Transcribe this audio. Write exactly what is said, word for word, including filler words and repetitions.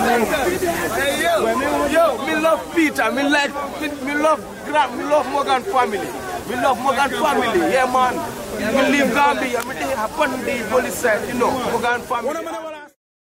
Hey, yo, yo, me love Peter, me like, me, me love Grant, me love Morgan family. We love Morgan family, yeah man. We live Gambia, me dey happen the police side, you know, Morgan family.